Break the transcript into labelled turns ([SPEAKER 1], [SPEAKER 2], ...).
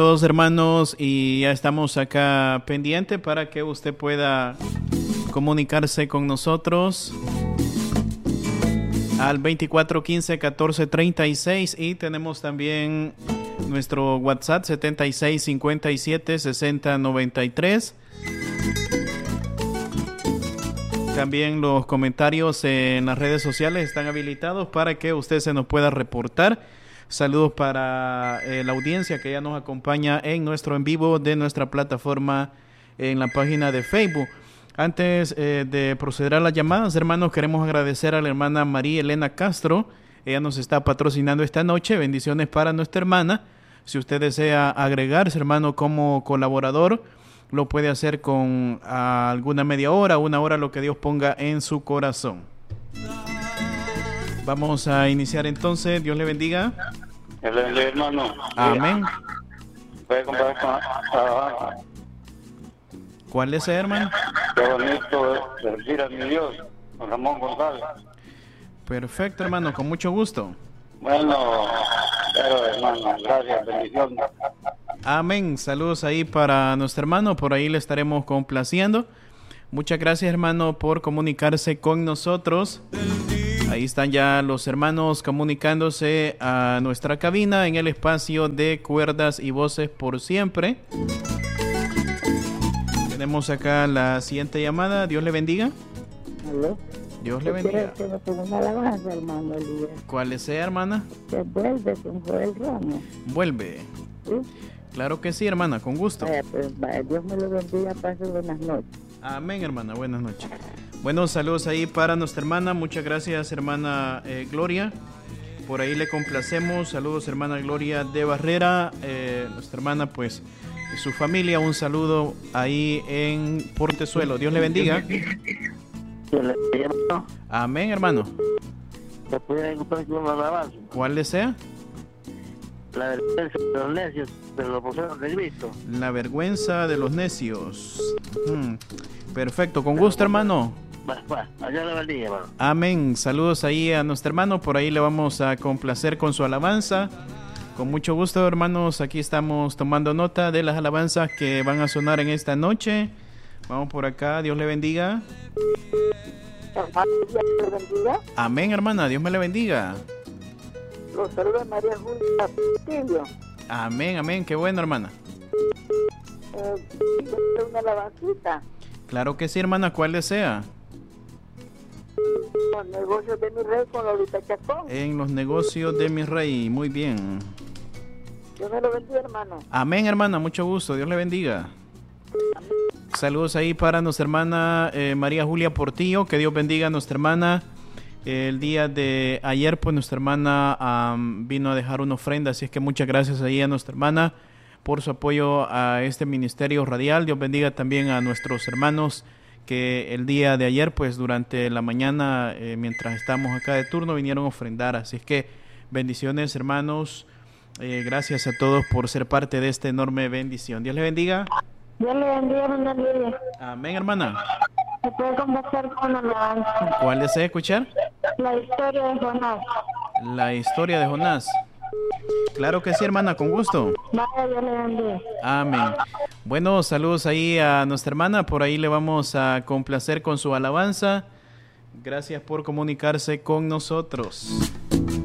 [SPEAKER 1] Todos hermanos, y ya estamos acá pendiente para que usted pueda comunicarse con nosotros al 2415-1436 y tenemos también nuestro WhatsApp 7657-6093. También los comentarios en las redes sociales están habilitados para que usted se nos pueda reportar. Saludos para la audiencia que ya nos acompaña en nuestro en vivo de nuestra plataforma en la página de Facebook. Antes de proceder a las llamadas, hermanos, queremos agradecer a la hermana María Elena Castro. Ella nos está patrocinando esta noche. Bendiciones para nuestra hermana. Si usted desea agregarse, hermano, como colaborador, lo puede hacer con alguna media hora, una hora, lo que Dios ponga en su corazón. Vamos a iniciar entonces. Dios le bendiga.
[SPEAKER 2] Dios le bendiga, hermano.
[SPEAKER 1] Amén.
[SPEAKER 2] Puede comprar con alabanza.
[SPEAKER 1] ¿Cuál es, hermano?
[SPEAKER 2] Qué bonito servir a mi Dios, don Ramón González.
[SPEAKER 1] Perfecto, hermano, con mucho gusto.
[SPEAKER 2] Bueno, pero hermano, gracias, bendición.
[SPEAKER 1] Amén. Saludos ahí para nuestro hermano, por ahí le estaremos complaciendo. Muchas gracias, hermano, por comunicarse con nosotros. Ahí están ya los hermanos comunicándose a nuestra cabina en el espacio de Cuerdas y Voces por Siempre. Tenemos acá la siguiente llamada. Dios le bendiga.
[SPEAKER 3] ¿Aló?
[SPEAKER 1] Dios le bendiga.
[SPEAKER 3] Quiero que me una alabanza, hermano Elías.
[SPEAKER 1] ¿Cuál desea, hermana?
[SPEAKER 3] Que vuelve con Joel Ramos.
[SPEAKER 1] Vuelve.
[SPEAKER 3] ¿Sí?
[SPEAKER 1] Claro que sí, hermana, con gusto.
[SPEAKER 3] Vaya, Dios me lo bendiga, pase buenas noches.
[SPEAKER 1] Amén, hermana, buenas noches. Buenos saludos ahí para nuestra hermana. Muchas gracias, hermana Gloria. Por ahí le complacemos. Saludos, hermana Gloria de Barrera. Nuestra hermana, pues, y su familia. Un saludo ahí en Portezuelo. Dios le bendiga. Amén, hermano.
[SPEAKER 3] ¿Se puede encontrar con una alabanza?
[SPEAKER 1] ¿Cuál desea?
[SPEAKER 3] La vergüenza de los necios, de los profetas de Cristo.
[SPEAKER 1] La vergüenza de los necios. Perfecto, con gusto, hermano.
[SPEAKER 3] Allá le bendiga, hermano.
[SPEAKER 1] Amén. Saludos ahí a nuestro hermano. Por ahí le vamos a complacer con su alabanza. Con mucho gusto, hermanos. Aquí estamos tomando nota de las alabanzas que van a sonar en esta noche. Vamos por acá. Dios le bendiga.
[SPEAKER 3] Dios le bendiga.
[SPEAKER 1] Amén, hermana. Dios me le bendiga.
[SPEAKER 3] Los saluda María Julia Castillo.
[SPEAKER 1] Amén, amén. Qué bueno, hermana.
[SPEAKER 3] Una alabancita.
[SPEAKER 1] Claro que sí, hermana. ¿Cuál desea?
[SPEAKER 3] Los negocios de mi rey con Lolita Chacón.
[SPEAKER 1] En los negocios de mi rey. Muy bien.
[SPEAKER 3] Dios me lo bendiga, hermano.
[SPEAKER 1] Amén, hermana. Mucho gusto. Dios le bendiga.
[SPEAKER 3] Amén.
[SPEAKER 1] Saludos ahí para nuestra hermana María Julia Portillo. Que Dios bendiga a nuestra hermana. El día de ayer, pues nuestra hermana vino a dejar una ofrenda, así es que muchas gracias ahí a nuestra hermana por su apoyo a este ministerio radial. Dios bendiga también a nuestros hermanos que el día de ayer, pues durante la mañana, mientras estamos acá de turno, vinieron a ofrendar. Así es que bendiciones, hermanos. Gracias a todos por ser parte de esta enorme bendición. Dios les bendiga.
[SPEAKER 3] Dios le bendiga, hermano Elías.
[SPEAKER 1] Amén, hermana.
[SPEAKER 3] ¿Se puede conversar con una alabanza?
[SPEAKER 1] ¿Cuál desea escuchar?
[SPEAKER 3] La historia de Jonás.
[SPEAKER 1] La historia de Jonás. Claro que sí, hermana, con gusto.
[SPEAKER 3] Vaya, Dios le bendiga.
[SPEAKER 1] Amén. Bueno, saludos ahí a nuestra hermana. Por ahí le vamos a complacer con su alabanza. Gracias por comunicarse con nosotros.